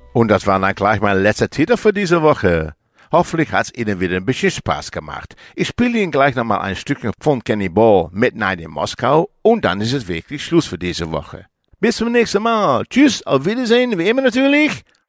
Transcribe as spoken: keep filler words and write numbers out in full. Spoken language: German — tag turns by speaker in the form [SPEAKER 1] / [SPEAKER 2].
[SPEAKER 1] Und das war dann gleich mein letzter Titel für diese Woche. Hoffentlich hat es Ihnen wieder ein bisschen Spaß gemacht. Ich spiele Ihnen gleich nochmal ein Stückchen von Kenny Ball, Midnight in Moskau, und dann ist es wirklich Schluss für diese Woche. Bis zum nächsten Mal. Tschüss, auf Wiedersehen, wie immer natürlich.